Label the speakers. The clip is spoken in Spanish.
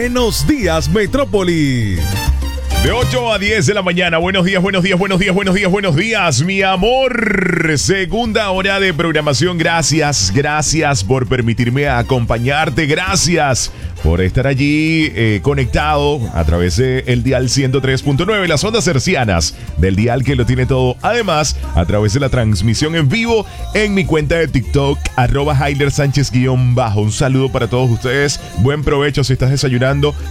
Speaker 1: Buenos días, Metrópoli.
Speaker 2: De 8 a 10 de la mañana. Buenos días, buenos días, buenos días, buenos días, buenos días, mi amor. Segunda hora de programación. Gracias por permitirme acompañarte. Gracias por estar allí conectado a través del dial 103.9, las ondas hercianas del dial que lo tiene todo. Además, a través de la transmisión en vivo en mi cuenta de TikTok, @Jailer Sánchez_. Un saludo para todos ustedes. Buen provecho si estás desayunando.